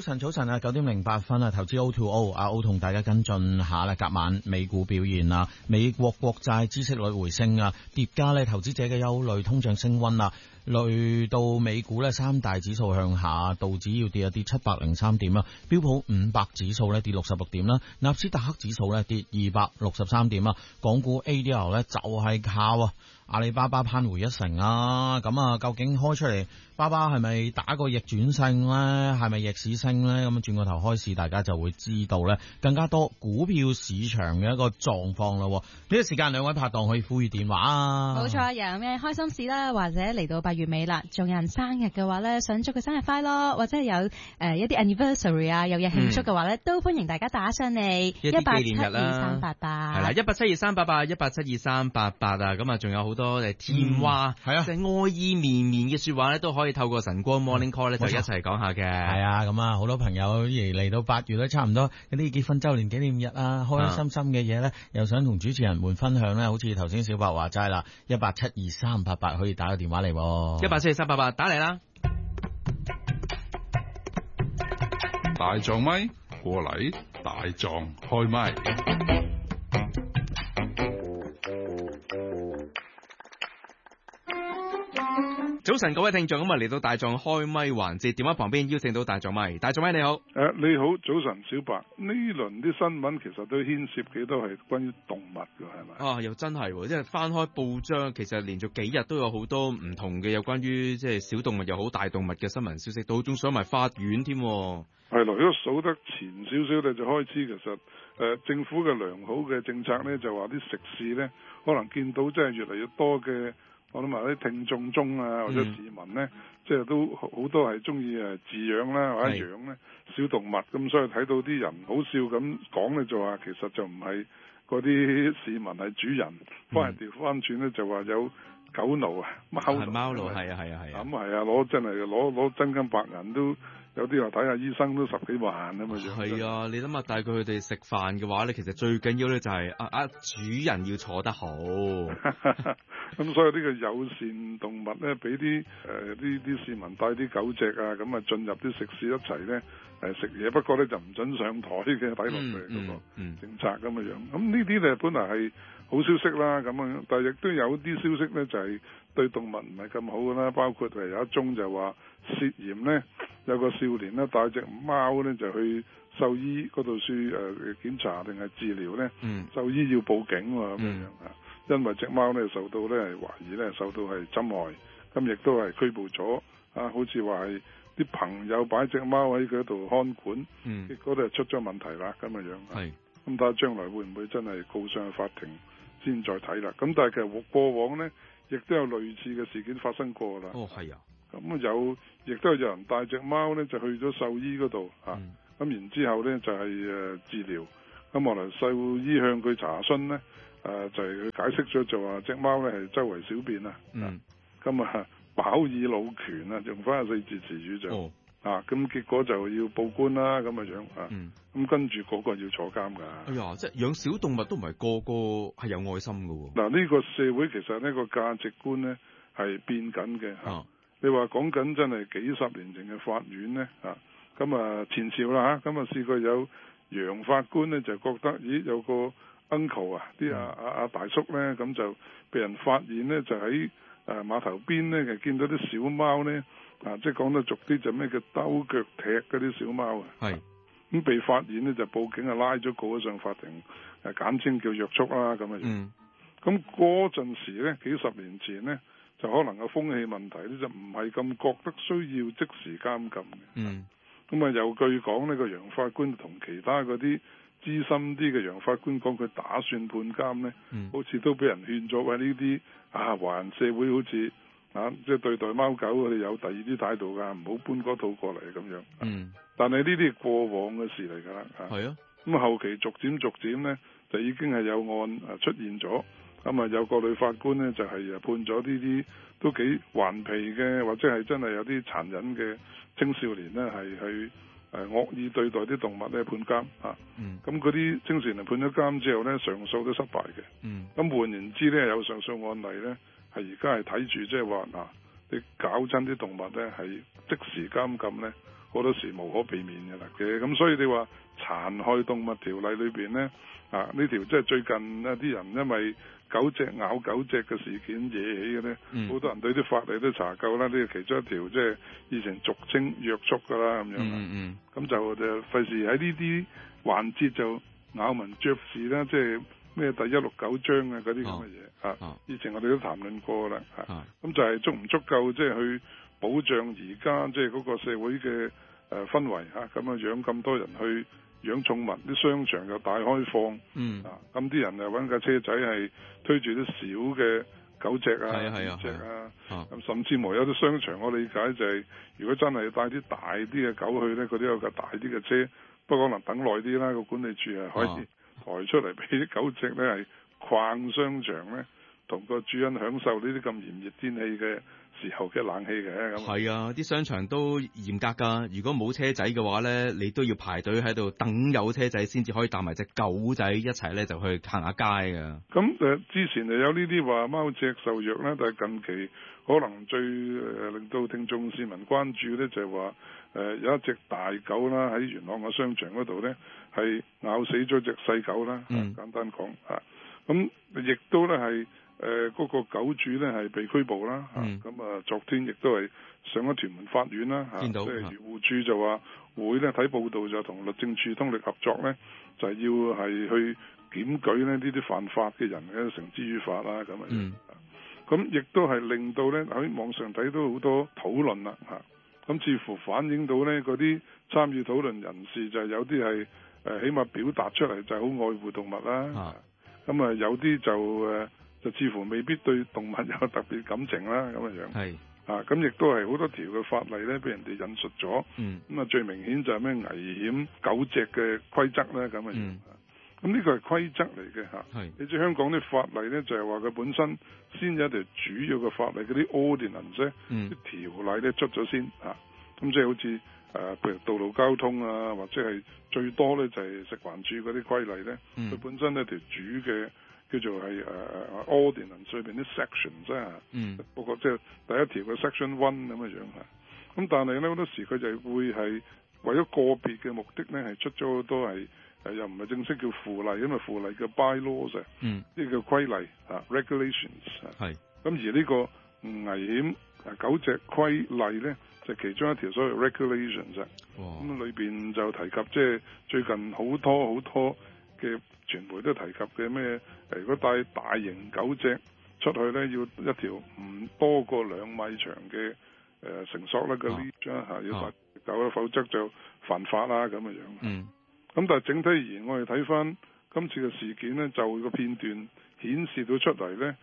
晨啊，9:08啊，投資 O2O， 阿 O 同大家跟進下啦，隔晚美股表現啊，美國國債孳息率回升啊，疊加咧投資者嘅憂慮，通脹升溫啊，累到美股咧三大指數向下，道指要跌一跌703點啊，標普500指數咧跌66點啦，納斯達克指數咧跌263點啊，港股 ADR 咧就係靠阿里巴巴攀回一成啊，咁啊究竟開出嚟巴巴係咪打個逆轉勝咧？係咪逆市升咧？咁轉個頭開市，大家就會知道咧更加多股票市場嘅一個狀況啦。呢個時間兩位拍檔可以呼籲電話啊。 冇錯，有咩開心事啦，或者嚟到8月尾啦，仲有人生日嘅話咧，想祝佢生日快樂，或者有一啲 anniversary 啊，有嘢慶祝嘅話咧，都歡迎大家打上嚟1872388。係啦，1872388，1872388啊，咁啊仲有好多甜話，係啊，即係愛意綿綿嘅說話咧，都可以透過晨光 Morning Call 咧就一齊講下嘅。 係啊，咁啊好多朋友而嚟到8月咧，差唔多嗰啲結婚周年紀念日啊，開開心心嘅嘢咧，又想同主持人們分享咧，好似頭先小白話齋啦，1872388可以打個電話嚟 ，1872388打嚟啦。 大狀咪過嚟，大狀開咪。 早晨，各位聽眾，咁啊嚟到大狀開咪環節，電話旁邊邀請到大狀咪，大狀咪你好。 你好，早晨，小白。呢輪啲新聞其實都牽涉幾多係關於動物㗎，係咪？ 啊，又真係，即係翻開報章，其實連續幾日都有好多唔同嘅有關於即係小動物又好大動物嘅新聞消息，都仲上埋法院添。 係咯，如果數得前少少咧，就開始其實政府嘅良好嘅政策咧，就話啲食肆咧，可能見到即係越嚟越多嘅。我諗埋啲聽眾中啊，或者市民咧，即係都好多係中意飼養啦，或者養咧小動物，咁所以睇到啲人好笑咁講咧，就話其實就唔係嗰啲市民係主人，幫人調翻轉咧就話有狗奴啊、貓奴， 係啊， 咁係啊，攞真係攞真金白銀都。有啲話睇下醫生都10幾萬咁嘅樣。 係啊，你諗下帶佢哋食飯嘅話咧，其實最緊要咧就係主人要坐得好。 咁所以呢個友善動物咧，俾啲啲市民帶啲狗隻啊，咁啊進入啲食肆一齊咧食嘢，不過咧就唔准上台嘅，睇落去嗰個政策咁嘅樣。咁呢啲咧本來係好消息啦，咁樣，但係亦都有啲消息咧就係對動物唔係咁好㗎啦，包括有一宗就話涉嫌咧有個少年咧帶隻貓咧就去獸醫嗰度檢查定係治療咧，獸醫要報警喎咁樣啊，因為隻貓咧受到咧懷疑咧受到係侵害，咁亦都係拘捕咗啊，好似話係啲朋友擺隻貓喺佢度看管，結果都係出咗問題啦咁嘅樣。係，咁睇下將來會唔會真係告上去法庭先再睇啦。咁但係其實過往咧亦都有類似嘅事件發生過啦。 哦，係啊。 咁亦都有人帶隻貓咧就去咗獸醫嗰度嚇，咁然之後咧就係治療，咁後來獸醫向佢查詢咧，就係佢解釋咗就話隻貓咧係周圍小便啊，咁飽以老拳啊，用翻個4字詞語就咁結果就要報官啦咁嘅樣啊，咁跟住個個要坐監㗎。 哎呀，即係養小動物都唔係個個係有愛心㗎喎。 嗱，呢個社會其實呢個價值觀咧係變緊嘅嚇。你話講緊真係幾十年前嘅法院咧咁前朝啦咁試過有楊法官咧就覺得咦有個 uncle 啲阿大叔咧咁就被人發現咧就喺碼頭邊咧就見到啲小貓咧即係講得俗啲就咩叫兜腳踢嗰啲小貓咁被發現咧就報警拉咗告咗上法庭簡稱叫約束啦咁嘅樣。咁嗰陣時咧幾十年前咧就可能有風氣問題咧，就唔係咁覺得需要即時監禁嘅。咁又據講呢個楊法官同其他嗰啲資深啲嘅楊法官講，佢打算判監咧，好似都俾人勸咗，喂呢啲華人社會好似即係對待貓狗，佢哋有第二啲態度㗎，唔好搬嗰套過嚟咁樣。但係呢啲係過往嘅事嚟㗎啦。係啊。咁後期逐漸咧，就已經係有案出現咗。咁有個女法官咧就係判咗呢啲都幾頑皮嘅，或者係真係有啲殘忍嘅青少年咧係去惡意對待啲動物咧判監咁嗰啲青少年判咗監之後咧上訴都失敗嘅。咁換言之咧有上訴案例咧係而家係睇住即係話你搞親啲動物咧係即時監禁咧， 好多時無可避免嘅。咁所以你話殘害動物條例裏邊呢，呢條即係最近呢啲人因為狗隻咬狗隻嘅事件惹起嘅呢，好多人對啲法例都查究啦，呢個其中一條即係以前俗稱約束噶啦咁樣。咁就費事喺呢啲環節就咬文嚼字啦，即係咩第169章啊嗰啲咁嘅嘢以前我哋都談論過啦咁就係足唔足夠即係去保障而家即係嗰個社會嘅氛圍咁養咁多人去養寵物，啲商場又大開放咁啲人又揾架車仔係推住啲小嘅狗隻隻咁甚至乎有啲商場我理解就係如果真係帶啲大啲嘅狗去咧，佢都有架大啲嘅車，不過可能等耐啲啦，個管理處係可以抬出嚟俾啲狗隻咧係逛商場咧，同個主人享受呢啲咁炎熱天氣嘅時候嘅冷氣嘅。咁係啊，啲商場都嚴格㗎，如果冇車仔嘅話咧，你都要排隊喺度等有車仔先至可以帶埋隻狗仔一齊咧就去行下街㗎。 咁之前就有呢啲話貓隻受虐啦，但係近期可能最令到聽眾市民關注咧就係話有一隻大狗啦喺元朗嘅商場嗰度咧係咬死咗隻細狗啦，簡單講咁亦都咧係嗰個狗主咧係被拘捕啦，咁昨天亦都係上咗屯門法院啦， 見到即係漁護署就話會咧睇報道就同律政處通力合作咧，就係要係去檢舉咧呢啲犯法嘅人嘅繩之於法啦咁咁亦都係令到咧喺網上睇到好多討論啦咁似乎反映到咧嗰啲參與討論人士就係有啲係起碼表達出嚟就係好愛護動物啦，咁有啲就似乎未必對動物有特別感情啦咁樣。係咁亦都係好多條嘅法例咧，俾人哋引述咗。咁最明顯就係咩危險狗隻嘅規則咧咁樣。咁呢個係規則嚟嘅你知香港啲法例咧就係話佢本身先有一條主要嘅法例，嗰啲 ordinance 啲條例咧出咗先咁即係好似譬如道路交通啊，或者係最多咧就係食環署嗰啲規例咧，佢本身一條主嘅。叫做係ordinance 裏邊啲 sections 不過即係第一條嘅 section 1咁嘅樣咁但係咧好多時佢就會係為咗個別嘅目的咧係出咗好多係又唔係正式叫附例，因為附例嘅 bylaws 呢個叫規例regulations 咁而呢個危險狗隻規例咧就其中一條所謂 regulations 咁裏邊就提及即係最近好多嘅傳媒都提及嘅咩？如果帶大型狗隻出去咧，要一條唔多過2米長嘅繩索啦，個 leash 要帶狗啦，否則就犯法啦咁嘅樣。咁但係整體而言，我哋睇翻今次嘅事件咧，就個片段顯示到出嚟咧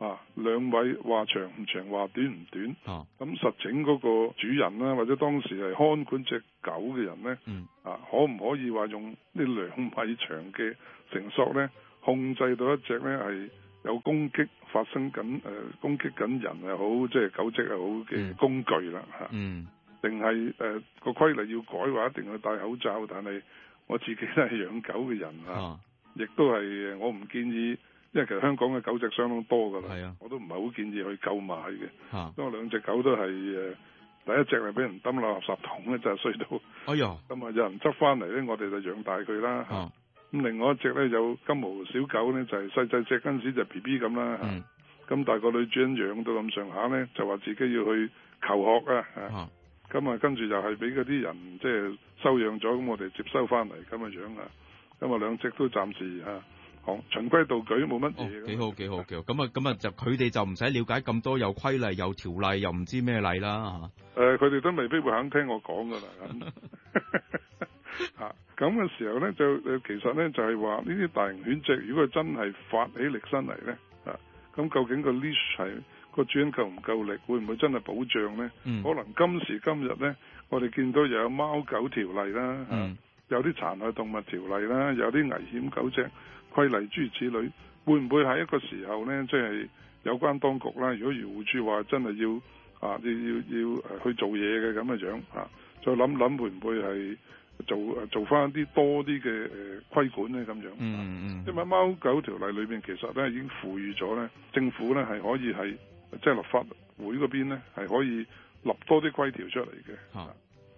，2米話長唔長，話短唔短。咁實情嗰個主人啦，或者當時係看管隻狗嘅人咧，可唔可以話用呢2米長嘅繩索咧，控制到一隻咧係有攻擊發生緊攻擊緊人又好，即係狗隻又好嘅工具啦定係個規例要改話一定要戴口罩？但係我自己都係養狗嘅人亦都係我唔建議，因為其實香港嘅狗隻相當多㗎啦，我都唔係好建議去購買嘅，因為2隻狗都係第一隻係俾人抌落垃圾桶咧，就係衰到，咁有人執翻嚟咧，我哋就養大佢啦咁另外一隻咧有金毛小狗咧，就係細隻嗰陣時就 BB 咁啦咁但係個女主人養到咁上下咧，就話自己要去求學咁跟住就係俾嗰啲人即係收養咗，咁我哋接收翻嚟咁嘅樣咁2隻都暫時循規蹈矩冇乜嘢。 幾好咁就佢哋就唔使了解咁多，有規例有條例又唔知咩例啦佢哋都未必會肯聽我講噶啦咁嘅時候咧就其實咧就係話呢啲大型犬隻如果真係發起力身嚟咧咁究竟個 leash 係個主人夠唔夠力，會唔會真係保障咧？可能今時今日咧，我哋見到又有貓狗條例啦有啲殘害動物條例啦，有啲危險狗隻規例諸如此類，會唔會喺一個時候咧，即係有關當局啦，如果漁護署話真係要去做嘢嘅咁嘅樣再諗會唔會係做翻啲多啲嘅規管咧咁樣因為貓狗條例裏邊其實咧已經賦予咗咧，政府咧係可以係即係立法會嗰邊咧係可以立多啲規條出嚟嘅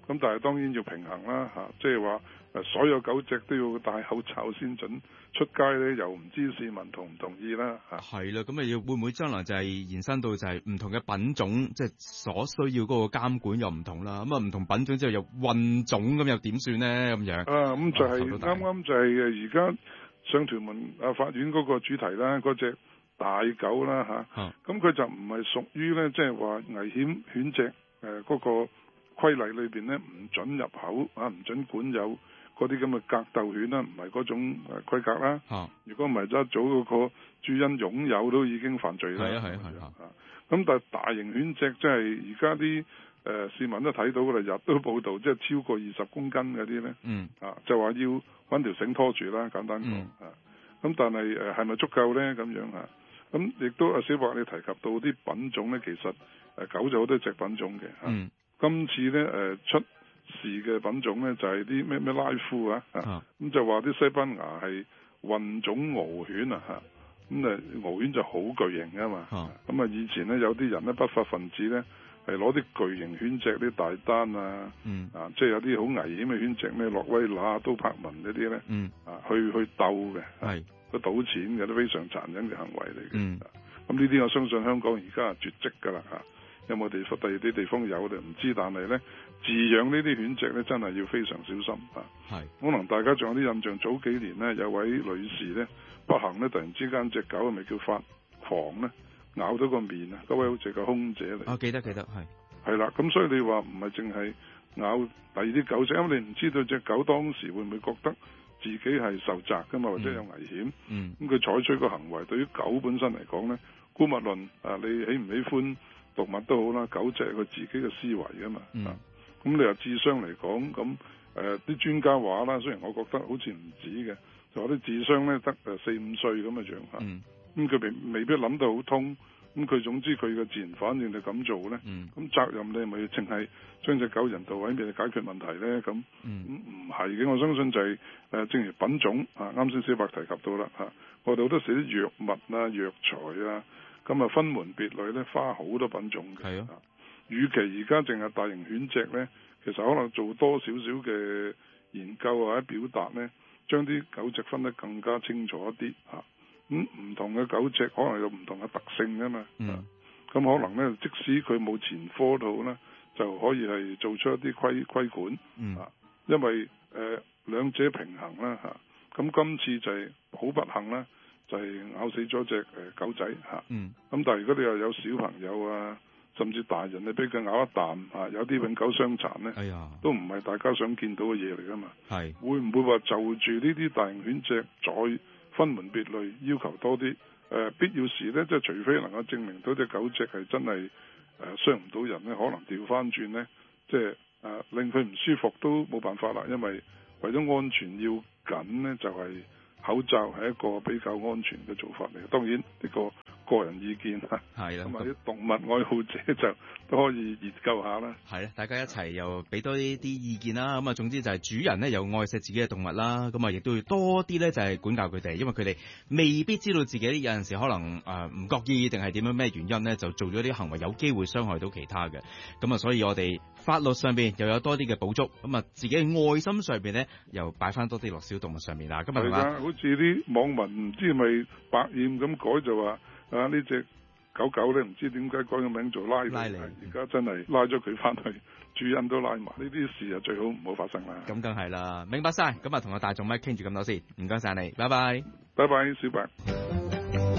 咁但係當然要平衡啦嚇，即係話所有狗隻都要戴口罩先準出街咧，又唔知市民同唔同意啦嚇。 係啦，咁啊會唔會將來就係延伸到就係唔同嘅品種，即係所需要嗰個監管又唔同啦。咁啊唔同品種之後又混種咁又點算咧咁樣？ 咁就係啱啱就係而家上屯門法院嗰個主題啦，嗰隻大狗啦嚇，咁佢就唔係屬於咧，即係話危險犬隻嗰個規例裏邊咧唔準入口啊，唔準管有嗰啲咁嘅格鬥犬啦，唔係嗰種規格啦。如果唔係，一早嗰個主人擁有都已經犯罪啦。係啊。咁但係大型犬隻即係而家啲市民都睇到㗎啦，日都報道，即係超過20公斤嗰啲咧。就話要揾條繩拖住啦，簡單講咁但係係咪足夠咧？咁樣咁亦都阿小白你提及到啲品種咧，其實狗就好多隻品種嘅今次咧出事嘅品種咧就係啲咩拉夫咁就話啲西班牙係混種獒犬咁獒犬就好巨型㗎嘛。咁以前咧有啲人咧不法分子咧係攞啲巨型犬隻啲大單即係有啲好危險嘅犬隻咩洛威拿、都柏文嗰啲咧去鬥嘅，去賭錢嘅都非常殘忍嘅行為嚟嘅。咁呢啲我相信香港而家係絕跡㗎啦有冇第二啲地方有就唔知，但係咧飼養呢啲犬隻咧真係要非常小心可能大家仲有啲印象，早幾年咧有位女士咧不幸咧突然之間隻狗係咪叫發狂咧咬到個面嗰位好似個空姐嚟。記得係啦，咁所以你話唔係淨係咬第二啲狗隻，因為你唔知道隻狗當時會唔會覺得自己係受責㗎嘛，或者有危險。咁佢採取個行為對於狗本身嚟講咧，姑勿論你喜唔喜歡動物都好啦，狗隻係佢自己嘅思維㗎嘛。咁你話智商嚟講，咁啲專家話啦，雖然我覺得好似唔止嘅，就話啲智商咧得4-5歲咁嘅樣咁佢未必諗到好通，咁佢總之佢嘅自然反應就咁做咧。咁責任你咪淨係將隻狗人道毀滅解決問題咧？咁唔係嘅，我相信就係正如品種啱先小白提及到啦我哋好多時啲藥物藥材咁分門別類咧，花好多品種嘅。與其而家淨係大型犬隻咧，其實可能做多少少嘅研究或者表達咧，將啲狗隻分得更加清楚一啲唔同嘅狗隻可能有唔同嘅特性㗎嘛。咁可能咧，即使佢冇前科到咧，就可以係做出一啲規管。因為兩者平衡啦咁今次就係好不幸啦，就係咬死咗隻狗仔咁但係如果你又有小朋友甚至大人你俾佢咬一啖有啲永久傷殘咧，都唔係大家想見到嘅嘢嚟㗎嘛。會唔會話就住呢啲大型犬隻再分門別類要求多啲？必要時咧，即係除非能夠證明到隻狗隻係真係傷唔到人咧，可能調翻轉咧，即係令佢唔舒服都冇辦法啦。因為為咗安全要緊咧，就係口罩係一個比較安全嘅做法嚟。當然呢個個人意見咁啲動物愛好者就都可以研究下啦。 大家一齊又俾多啲意見啦。咁總之就係主人咧又愛惜自己嘅動物啦。咁亦都要多啲咧就係管教佢哋，因為佢哋未必知道自己有陣時可能唔覺意定係點樣咩原因咧，就做咗啲行為有機會傷害到其他嘅。咁所以我哋法律上邊又有多啲嘅補足，咁自己嘅愛心上邊咧又擺翻多啲落小動物上面啦。今日好似啲網民唔知係咪百厭咁改就話呢隻狗狗咧唔知點解改個名做拉尼，而家真係拉咗佢翻去，主人都拉埋，呢啲事就最好唔好發生啦。 咁梗係啦，明白晒。咁同我大眾咪傾住咁多先，唔該晒你，拜拜， 拜拜，小白。